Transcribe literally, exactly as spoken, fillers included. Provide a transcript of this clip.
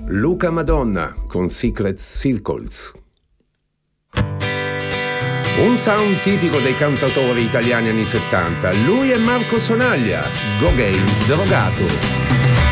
Luca Madonna con Secret Circles. Un sound tipico dei cantautori italiani anni settanta. Lui è Marco Sonaglia, Gauguin drogato.